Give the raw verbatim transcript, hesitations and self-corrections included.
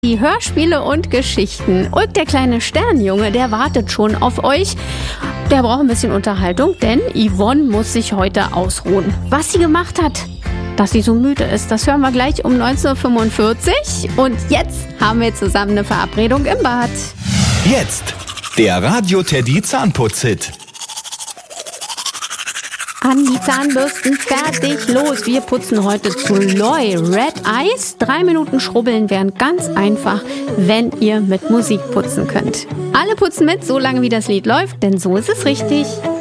Die Hörspiele und Geschichten. Und der kleine Sternjunge, der wartet schon auf euch. Der braucht ein bisschen Unterhaltung, denn Yvonne muss sich heute ausruhen. Was sie gemacht hat, dass sie so müde ist, das hören wir gleich um neunzehn Uhr fünfundvierzig. Und jetzt haben wir zusammen eine Verabredung im Bad. Jetzt der Radio Teddy Zahnputz-Hit. An die Zahnbürsten, fertig, los. Wir putzen heute zu Loi Red Eyes. Drei Minuten schrubbeln wären ganz einfach, wenn ihr mit Musik putzen könnt. Alle putzen mit, solange wie das Lied läuft, denn so ist es richtig.